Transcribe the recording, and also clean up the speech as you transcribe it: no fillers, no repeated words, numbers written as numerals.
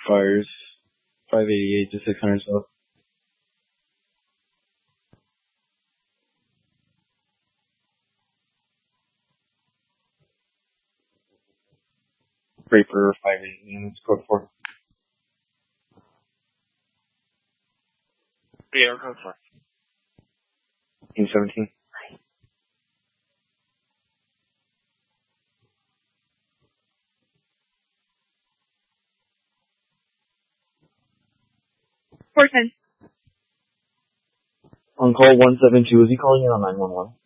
fires. 588 to 600 south. Raper 58 units, code 4. Yeah, code 4. 17. On call 172, is he calling in on 911?